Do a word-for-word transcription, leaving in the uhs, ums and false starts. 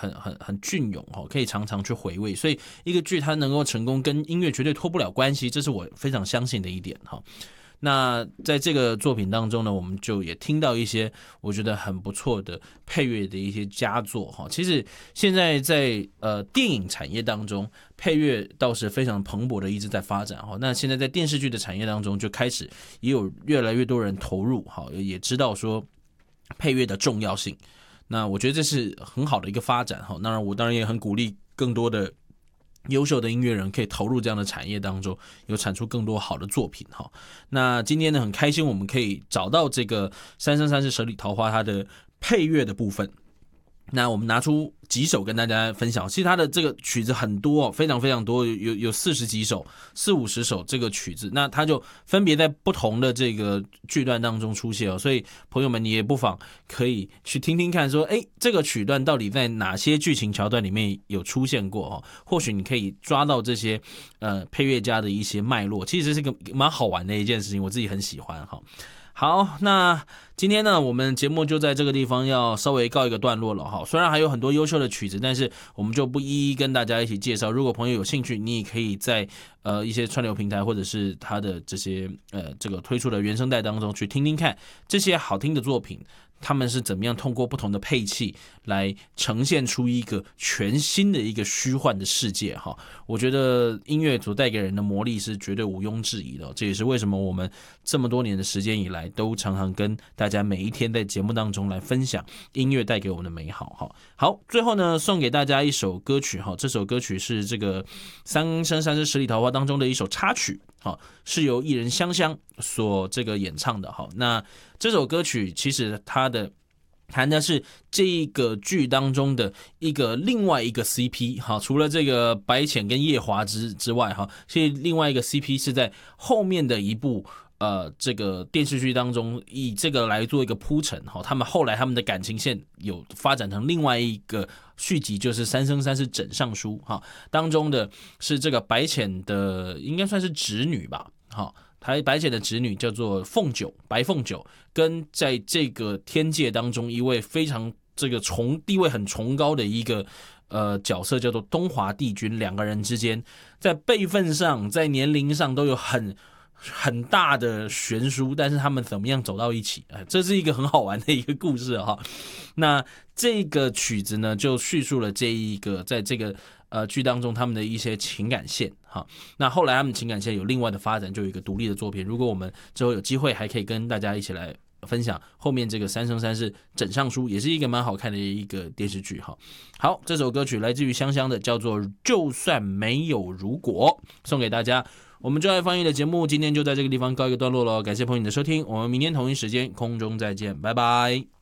很很很隽永哈，可以常常去回味。所以一个剧它能够成功，跟音乐绝对脱不了关系，这是我非常相信的一点哈。那在这个作品当中呢，我们就也听到一些我觉得很不错的配乐的一些佳作哈。其实现在在呃电影产业当中，配乐倒是非常蓬勃的一直在发展哈。那现在在电视剧的产业当中，就开始也有越来越多人投入哈，也知道说配乐的重要性。那我觉得这是很好的一个发展哈。当然，我当然也很鼓励更多的优秀的音乐人可以投入这样的产业当中，有产出更多好的作品哈。那今天呢，很开心我们可以找到这个《三生三世十里桃花》它的配乐的部分。那我们拿出几首跟大家分享，其实它的这个曲子很多，非常非常多，有有四十几首，四五十首这个曲子，那它就分别在不同的这个剧段当中出现哦。所以朋友们，你也不妨可以去听听看，说，哎，这个曲段到底在哪些剧情桥段里面有出现过哦？或许你可以抓到这些呃配乐家的一些脉络，其实是个蛮好玩的一件事情，我自己很喜欢哈。好，那今天呢，我们节目就在这个地方要稍微告一个段落了哈。虽然还有很多优秀的曲子，但是我们就不一一跟大家一起介绍。如果朋友有兴趣，你也可以在呃一些串流平台或者是他的这些呃这个推出的原声带当中去听听看这些好听的作品，他们是怎么样通过不同的配器来呈现出一个全新的一个虚幻的世界哈。我觉得音乐所带给人的魔力是绝对毋庸置疑的，这也是为什么我们这么多年的时间以来都常常跟大家每一天在节目当中来分享音乐带给我们的美好哈。好，最后呢，送给大家一首歌曲哈，这首歌曲是这个《三生三世十里桃花》当中的一首插曲。好，是由艺人香香所这个演唱的。好，那这首歌曲其实它的谈的是这一个剧当中的一个另外一个 C P。好，除了这个白浅跟叶华之之外，哈，其实另外一个 C P 是在后面的一部呃这个电视剧当中以这个来做一个铺陈。哈，他们后来他们的感情线有发展成另外一个续集，就是《三生三世枕上书》哈，当中的是这个白浅的应该算是侄女吧，哈，他白浅的侄女叫做凤九，白凤九，跟在这个天界当中一位非常这个崇地位很崇高的一个呃角色叫做东华帝君，两个人之间在辈分上、在年龄上都有很很大的悬殊，但是他们怎么样走到一起，这是一个很好玩的一个故事哈。那这个曲子呢，就叙述了这一个在这个呃剧当中他们的一些情感线哈。那后来他们情感线有另外的发展，就有一个独立的作品。如果我们之后有机会，还可以跟大家一起来分享后面这个《三生三世枕上书》，也是一个蛮好看的一个电视剧哈。好，这首歌曲来自于香香的，叫做《就算没有如果》，送给大家。我们就爱放映的节目今天就在这个地方告一个段落了，感谢朋友你的收听，我们明天同一时间空中再见，拜拜。